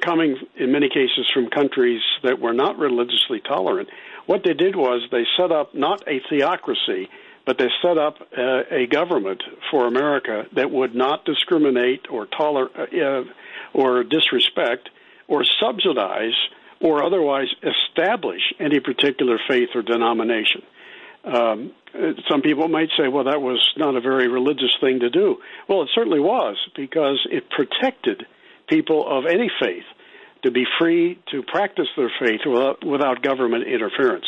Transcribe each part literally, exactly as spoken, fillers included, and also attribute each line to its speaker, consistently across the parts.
Speaker 1: coming, in many cases, from countries that were not religiously tolerant. What they did was they set up not a theocracy, but they set up uh, a government for America that would not discriminate or toler- uh, or disrespect or subsidize or otherwise establish any particular faith or denomination. Um, some people might say, well, that was not a very religious thing to do. Well, it certainly was, because it protected people of any faith to be free to practice their faith without, without government interference.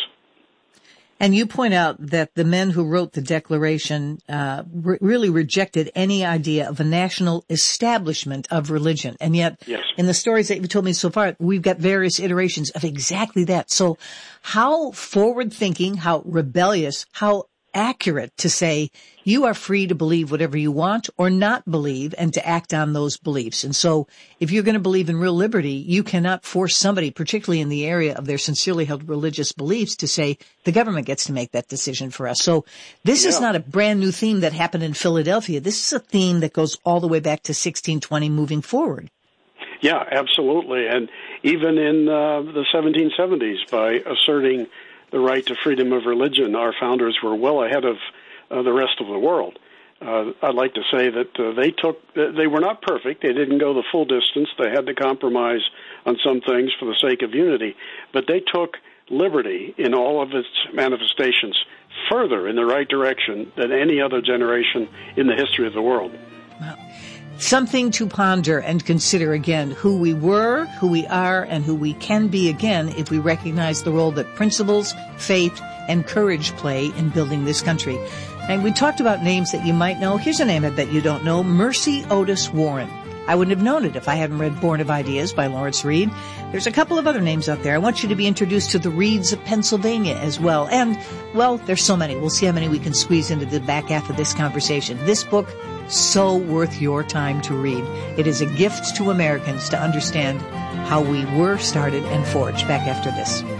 Speaker 2: And you point out that the men who wrote the Declaration uh, re- really rejected any idea of a national establishment of religion. And yet,
Speaker 1: yes.
Speaker 2: in the stories that you've told me so far, we've got various iterations of exactly that. So how forward-thinking, how rebellious, how accurate to say you are free to believe whatever you want or not believe and to act on those beliefs. And so if you're going to believe in real liberty, you cannot force somebody, particularly in the area of their sincerely held religious beliefs, to say the government gets to make that decision for us. So this yeah. is not a brand new theme that happened in Philadelphia. This is a theme that goes all the way back to sixteen twenty moving forward.
Speaker 1: Yeah, absolutely. And even in uh, the seventeen seventies, by asserting the right to freedom of religion, our founders were well ahead of uh, the rest of the world. Uh, I'd like to say that uh, they took, they were not perfect. They didn't go the full distance. They had to compromise on some things for the sake of unity. But they took liberty in all of its manifestations further in the right direction than any other generation in the history of the world.
Speaker 2: Wow. Something to ponder and consider again, who we were, who we are, and who we can be again if we recognize the role that principles, faith, and courage play in building this country. And we talked about names that you might know. Here's a name I bet you don't know, Mercy Otis Warren. I wouldn't have known it if I hadn't read Born of Ideas by Lawrence Reed. There's a couple of other names out there. I want you to be introduced to the Reeds of Pennsylvania as well. And, well, there's so many. We'll see how many we can squeeze into the back half of this conversation. This book, so worth your time to read. It is a gift to Americans to understand how we were started and forged. Back after this.